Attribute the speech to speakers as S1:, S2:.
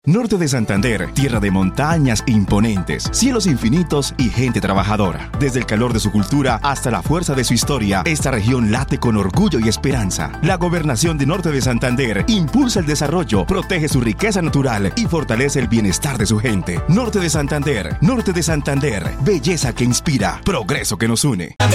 S1: Norte de Santander, tierra de montañas imponentes, cielos infinitos y gente trabajadora. Desde el calor de su cultura hasta la fuerza de su historia, esta región late con orgullo y esperanza. La gobernación de Norte de Santander impulsa el desarrollo, protege su riqueza natural y fortalece el bienestar de su gente. Norte de Santander, belleza que inspira, progreso que nos une.